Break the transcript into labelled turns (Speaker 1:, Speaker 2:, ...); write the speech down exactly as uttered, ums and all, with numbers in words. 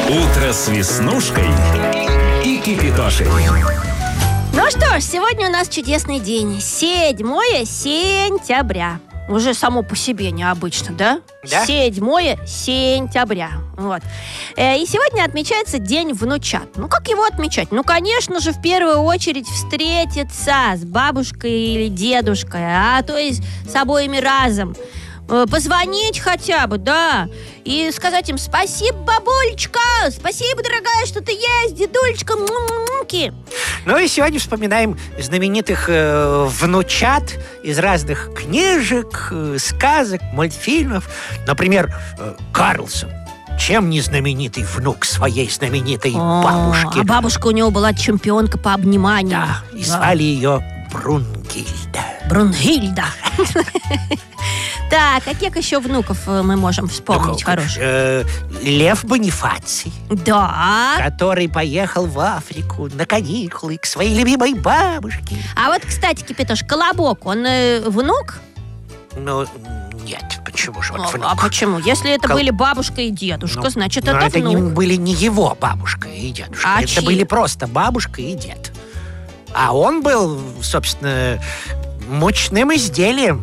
Speaker 1: Утро с Веснушкой и Кипятошей.
Speaker 2: Ну что ж, сегодня у нас чудесный день. седьмое сентября. Уже само по себе необычно, да?
Speaker 3: Да.
Speaker 2: седьмое сентября. Вот. Э, И сегодня отмечается День внучат. Ну, как его отмечать? Ну, конечно же, в первую очередь встретиться с бабушкой или дедушкой, а то и с обоими разом. Э, Позвонить хотя бы, да. И сказать им: спасибо, бабулечка, спасибо, дорогая, что ты есть, дедулечка, му-му-му-ки.
Speaker 3: Ну и сегодня вспоминаем знаменитых э, внучат из разных книжек, э, сказок, мультфильмов. Например, э, Карлсон. Чем не знаменитый внук своей знаменитой
Speaker 2: О,
Speaker 3: бабушки?
Speaker 2: А бабушка у него была чемпионка по обниманию.
Speaker 3: Да, и звали ее Брунгильда.
Speaker 2: Брунгильда. Так, каких еще внуков э, мы можем вспомнить
Speaker 3: Ну,
Speaker 2: хороших?
Speaker 3: э, Лев Бонифаций,
Speaker 2: Да.
Speaker 3: который поехал в Африку на каникулы к своей любимой бабушке.
Speaker 2: А вот, кстати, Кипятош, Колобок, он э, внук?
Speaker 3: Ну, нет, почему же он
Speaker 2: Ну,
Speaker 3: внук?
Speaker 2: а почему? Если это
Speaker 3: Кол-
Speaker 2: были бабушка и дедушка,
Speaker 3: Ну,
Speaker 2: значит,
Speaker 3: но
Speaker 2: это,
Speaker 3: это не,
Speaker 2: внук.
Speaker 3: были не его бабушка и дедушка.
Speaker 2: А
Speaker 3: это
Speaker 2: чьи?
Speaker 3: были просто бабушка и дед. А он был, собственно, мучным изделием.